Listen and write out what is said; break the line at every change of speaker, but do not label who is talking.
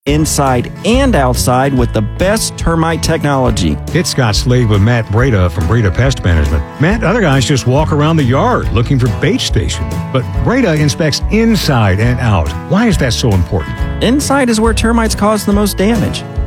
inside and outside with the best termite technology.
It's Scott Slade with Matt Breda from Breda Pest Management. Matt, other guys just walk around the yard looking for bait station, but Breda inspects inside and out. Why is that so important?
Inside is where termites cause the most damage.